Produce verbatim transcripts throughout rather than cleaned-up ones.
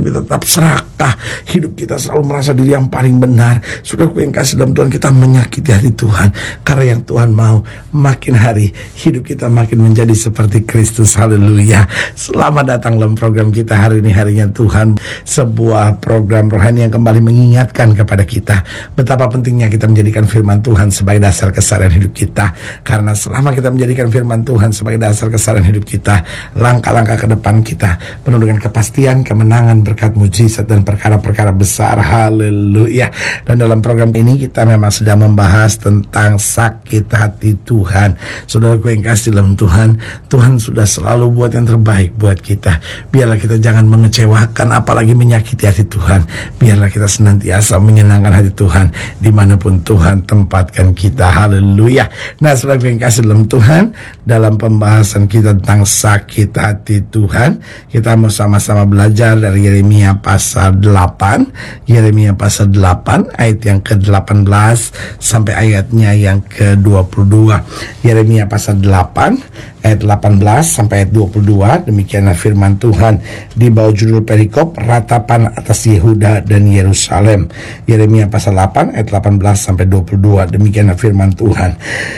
tapi tetap serakah. Hidup kita selalu merasa diri yang paling benar. Saudaraku yang kasih dalam Tuhan, kita menyakiti hati Tuhan. Karena yang Tuhan mau, makin hari hidup kita makin menjadi seperti Kristus. Haleluya. Selamat datang dalam program kita hari ini, harinya Tuhan. Sebuah program rohani yang kembali mengingatkan kepada kita betapa pentingnya kita menjadikan firman Tuhan sebagai dasar keseharian hidup kita. Karena selama kita menjadikan firman Tuhan sebagai dasar keseharian hidup kita, langkah-langkah ke depan kita penuh dengan kepastian, kemenangan, berkat mujizat dan perkara-perkara besar. Haleluya. Dan dalam program ini kita memang sedang membahas tentang sakit hati Tuhan. Saudaraku yang kasih dalam Tuhan, Tuhan sudah selalu buat yang terbaik buat kita. Biarlah kita jangan mengecewakan, apalagi menyakiti hati Tuhan. Biarlah kita senantiasa menyenangkan hati Tuhan dimanapun Tuhan tempatkan kita. Haleluya. Nah, saudaraku yang kasih dalam Tuhan, dalam pembahasan kita tentang sakit hati Tuhan, kita mau sama-sama belajar dari Yeremia pasal delapan. Yeremia pasal delapan ayat yang ke delapan belas sampai ayatnya yang ke dua puluh dua. Yeremia pasal delapan ayat delapan belas sampai ayat dua puluh dua. Demikianlah firman Tuhan di bawah judul perikop ratapan atas Yehuda dan Yerusalem. Yeremia pasal delapan ayat delapan belas sampai dua puluh dua. Demikianlah firman Tuhan.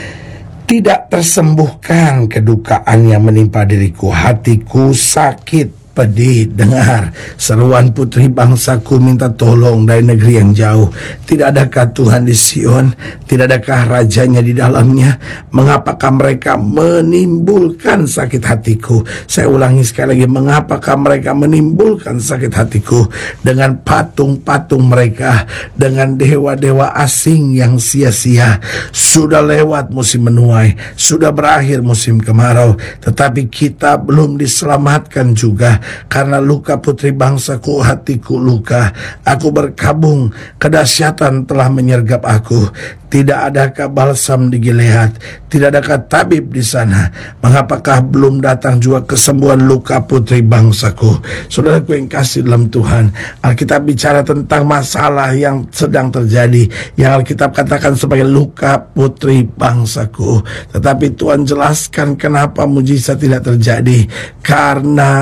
Tidak tersembuhkan kedukaan yang menimpa diriku, hatiku sakit pedih. Dengar seruan putri bangsaku minta tolong dari negeri yang jauh. Tidak adakah Tuhan di Sion? Tidak adakah rajanya di dalamnya? Mengapakah mereka menimbulkan sakit hatiku? Saya ulangi sekali lagi, mengapakah mereka menimbulkan sakit hatiku? Dengan patung-patung mereka, dengan dewa-dewa asing yang sia-sia. Sudah lewat musim menuai, sudah berakhir musim kemarau, tetapi kita belum diselamatkan juga. Karena luka putri bangsaku, hatiku luka. Aku berkabung, kedahsyatan telah menyergap aku. Tidak adakah balsam di Gilead? Tidak adakah tabib di sana? Mengapakah belum datang juga kesembuhan luka putri bangsaku? Saudaraku yang kasih dalam Tuhan, Alkitab bicara tentang masalah yang sedang terjadi, yang Alkitab katakan sebagai luka putri bangsaku. Tetapi Tuhan jelaskan kenapa mujizat tidak terjadi. Karena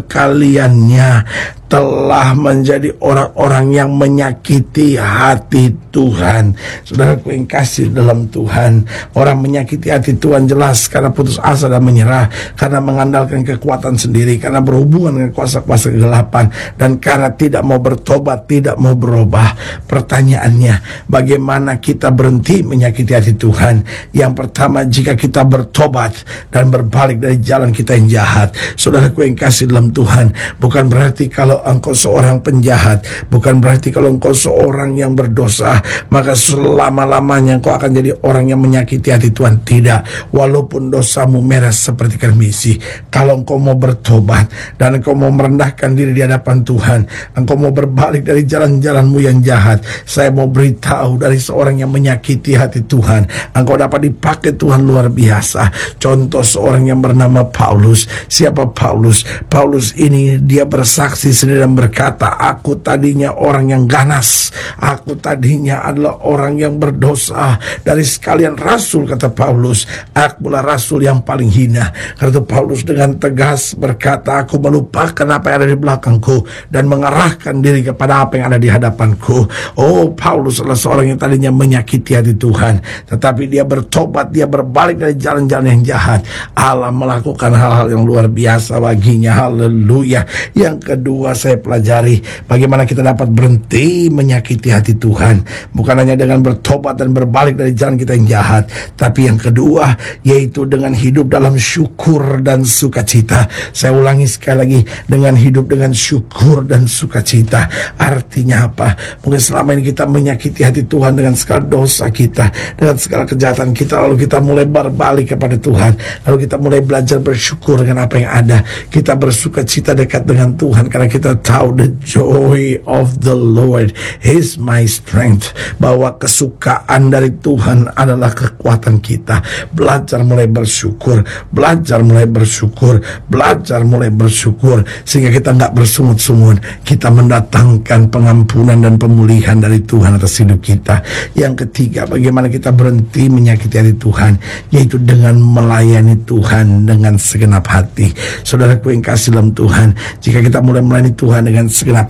sekaliannya telah menjadi orang-orang yang menyakiti hati Tuhan. Saudaraku yang kasih dalam Tuhan, orang menyakiti hati Tuhan jelas karena putus asa dan menyerah, karena mengandalkan kekuatan sendiri, karena berhubungan dengan kuasa-kuasa kegelapan, dan karena tidak mau bertobat, tidak mau berubah. Pertanyaannya, bagaimana kita berhenti menyakiti hati Tuhan? Yang pertama, jika kita bertobat dan berbalik dari jalan kita yang jahat. Saudaraku yang kasih dalam Tuhan, bukan berarti kalau engkau seorang penjahat, bukan berarti kalau engkau seorang yang berdosa maka selama-lamanya engkau akan jadi orang yang menyakiti hati Tuhan. Tidak. Walaupun dosamu merah seperti kermisi, kalau engkau mau bertobat dan engkau mau merendahkan diri di hadapan Tuhan, engkau mau berbalik dari jalan-jalanmu yang jahat, saya mau beritahu dari seorang yang menyakiti hati Tuhan, engkau dapat dipakai Tuhan luar biasa. Contoh seorang yang bernama Paulus. Siapa Paulus? Paulus ini dia bersaksi sendiri dan berkata, aku tadinya orang yang ganas, aku tadinya adalah orang yang berdosa. Dari sekalian rasul, kata Paulus, akulah rasul yang paling hina. Karena Paulus dengan tegas berkata, aku melupakan apa yang ada di belakangku dan mengarahkan diri kepada apa yang ada di hadapanku. Oh, Paulus adalah seorang yang tadinya menyakiti hati Tuhan, tetapi dia bertobat, dia berbalik dari jalan-jalan yang jahat. Allah melakukan hal-hal yang luar biasa baginya. Haleluya. Yang kedua, saya pelajari bagaimana kita dapat berhenti menyakiti hati Tuhan, bukan hanya dengan bertobat dan berbalik dari jalan kita yang jahat, tapi yang kedua yaitu dengan hidup dalam syukur dan sukacita. Saya ulangi sekali lagi, dengan hidup dengan syukur dan sukacita. Artinya apa? Mungkin selama ini kita menyakiti hati Tuhan dengan segala dosa kita, dengan segala kejahatan kita, lalu kita mulai berbalik kepada Tuhan, lalu kita mulai belajar bersyukur dengan apa yang ada. Kita bersukacita dekat dengan Tuhan karena kita tahu the joy of the Lord is my strength, bahwa kesukaan dari Tuhan adalah kekuatan kita. Belajar mulai bersyukur, belajar mulai bersyukur, belajar mulai bersyukur, sehingga kita nggak bersungut-sungut. Kita mendatangkan pengampunan dan pemulihan dari Tuhan atas hidup kita. Yang ketiga, bagaimana kita berhenti menyakiti hati Tuhan, yaitu dengan melayani Tuhan dengan segenap hati. Saudaraku yang kasih dalam Tuhan, jika kita mulai melayani Tuhan dengan segenap